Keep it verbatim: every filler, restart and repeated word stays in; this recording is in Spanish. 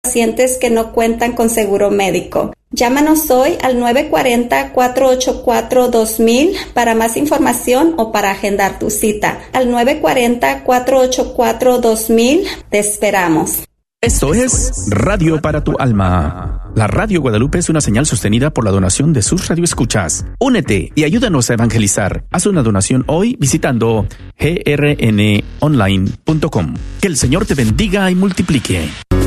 pacientes que no cuentan con seguro médico. Llámanos hoy al nueve cuatro cero, cuatro ocho cuatro, dos mil para más información o para agendar tu cita. Al nueve cuatro cero, cuatro ocho cuatro, dos mil te esperamos. Esto es Radio para tu Alma. La Radio Guadalupe es una señal sostenida por la donación de sus radioescuchas. Únete y ayúdanos a evangelizar. Haz una donación hoy visitando g r n online punto com. Que el Señor te bendiga y multiplique.